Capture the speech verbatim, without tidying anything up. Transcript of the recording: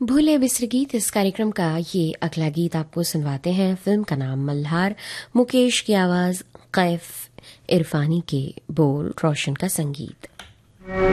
भूले बिसर गीत इस कार्यक्रम का ये अगला गीत आपको सुनवाते हैं। फिल्म का नाम मल्हार, मुकेश की आवाज, कैफ इरफानी के बोल, रोशन का संगीत।